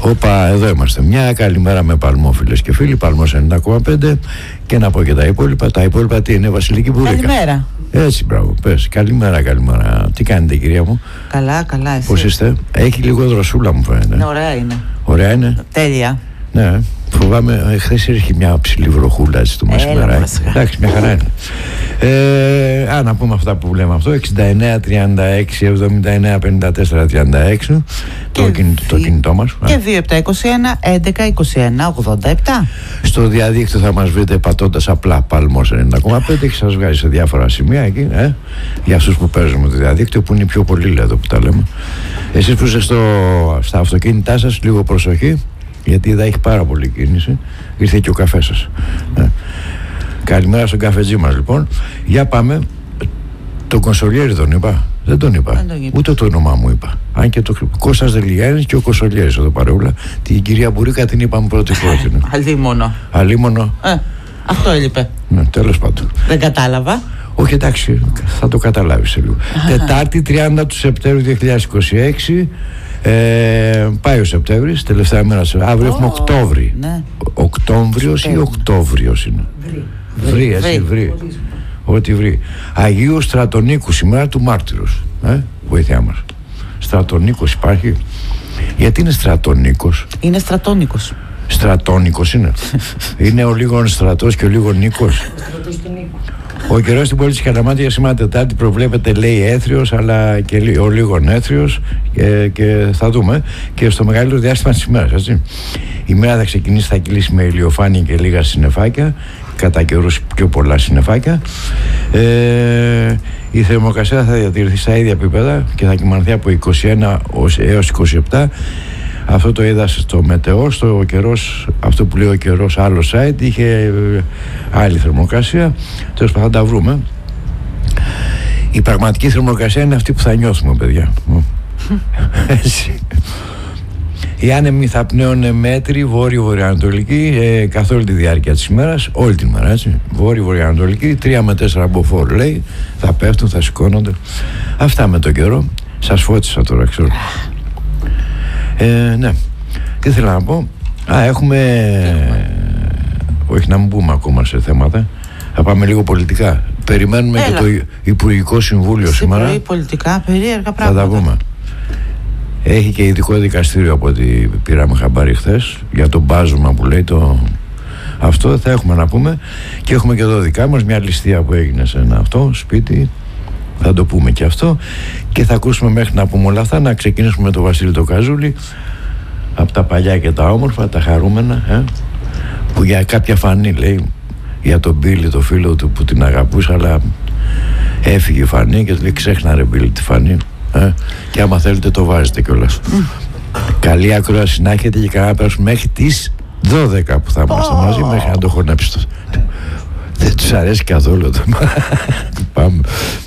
Όπα, εδώ είμαστε. Μια καλημέρα με Παλμό, φίλες και φίλοι. Παλμός 90,5. Και να πω και τα υπόλοιπα. Τα υπόλοιπα τι είναι, Βασιλική Μπουρίκα? Καλημέρα. Έτσι, μπράβο, πες. Καλημέρα. Τι κάνετε, κυρία μου? Καλά, εσύ? Πώς είστε? Έχει λίγο δροσούλα, μου φαίνεται. Ναι, ωραία είναι. Ωραία είναι. Τέλεια. Ναι, φοβάμαι, χθες έρχεται μια ψηλή βροχούλα έτσι το μεσημέρι. Εντάξει, μια χαρά είναι. Να πούμε αυτά που λέμε αυτό. 69, 36, 79, 54, 36 το κινητό μας. Και 2721, 11, 21, 87. Στο διαδίκτυο θα μας βρείτε πατώντας απλά Παλμός 90,5 και σας βγάζει σε διάφορα σημεία εκεί, για αυτούς που παίζουν με το διαδίκτυο, που είναι πιο πολύ, εδώ που τα λέμε. Εσείς που είστε στα αυτοκίνητά σας, λίγο προσοχή, γιατί εδώ έχει πάρα πολύ κίνηση. Ήρθε και ο καφές σας. Καλημέρα στον καφετζή μας, λοιπόν. Για πάμε. Τον Κονσολιέρη τον είπα? Δεν τον είπα. Ούτε το όνομά μου είπα. Αν και το Κώστας Δελιγιάννης και ο Κονσολιέρης εδώ παρεούλα. Την κυρία Μπουρίκα την είπαμε πρώτη φορά. Αλίμονο. Αυτό έλειπε. Ναι, τέλος πάντων. Δεν κατάλαβα. Όχι, εντάξει, θα το καταλάβεις σε λίγο. Τετάρτη 30 του Σεπτέμβρη 2026. Πάει ο Σεπτέμβρης, τελευταία μέρα. Αύριο έχουμε Οκτώβρη. Ναι. Οκτώβριος ή Οκτώβριος είναι? Βρει. Ό,τι βρει. Αγίου Στρατονίκου, σήμερα του Μάρτυρος. Βοήθειά μας. Στρατονίκος υπάρχει? Γιατί είναι Στρατονίκος? Είναι Στρατόνικος. Στρατόνικος είναι. Είναι ο λίγον στρατός και ο λίγον νίκος. Ο καιρός στην πόλη της Καλαμάτια σήμερα Τετάρτη προβλέπεται, λέει, έθριος, αλλά και ο λίγον έθριος, και θα δούμε και στο μεγαλύτερο διάστημα της ημέρας, έτσι. Η μέρα θα ξεκινήσει, θα κυλήσει με ηλιοφάνεια και λίγα συννεφάκια, κατά καιρούς πιο πολλά συννεφάκια. Η θερμοκρασία θα διατηρηθεί στα ίδια επίπεδα και θα κυμανθεί από 21 έως 27. Αυτό το είδα στο Μετεό, στο καιρός, αυτό που λέει ο καιρός, άλλο site, είχε άλλη θερμοκρασία. Τέλος πάντων, θα τα βρούμε. Η πραγματική θερμοκρασία είναι αυτή που θα νιώθουμε, παιδιά. Έτσι. Οι άνεμοι θα πνέουν μέτρη βόρειο-βορειοανατολική καθ' όλη τη διάρκεια της ημέρας, όλη την ημέρα, έτσι. Βόρειο-βορειοανατολική, 3 με 4 μποφόρ, λέει, θα πέφτουν, θα σηκώνονται. Αυτά με τον καιρό. Σας φώτισα τώρα, ξέρω. Ναι. Τι θέλω να πω? Έχουμε... Όχι να μην μπούμε ακόμα σε θέματα. Θα πάμε λίγο πολιτικά. Περιμένουμε και το Υπουργικό Συμβούλιο σήμερα. Πολιτικά, περίεργα πράγματα. Θα τα πούμε. Έχει και ειδικό δικαστήριο από ό,τι πήραμε χαμπάρι χθες, για το μπάζωμα που λέει αυτό. Θα έχουμε να πούμε. Και έχουμε και εδώ δικά μας μια ληστεία που έγινε σε ένα σπίτι. Θα το πούμε και αυτό. Και θα ακούσουμε, μέχρι να πούμε όλα αυτά, να ξεκινήσουμε με τον Βασίλη το Καζούλη, από τα παλιά και τα όμορφα, τα χαρούμενα, που για κάποια φανή, λέει, για τον Μπίλη, το φίλο του που την αγαπούσε, αλλά έφυγε η φανή και του λέει, ξέχνα ρε Μπίλη τη φανή, και άμα θέλετε το βάζετε κιόλας. Καλή ακρόαση να έχετε και καλά να περάσουμε μέχρι τις 12 που θα είμαστε μαζί, μέχρι να το χωνέψετε. Δεν τους αρέσει καθόλου το. Πάμε.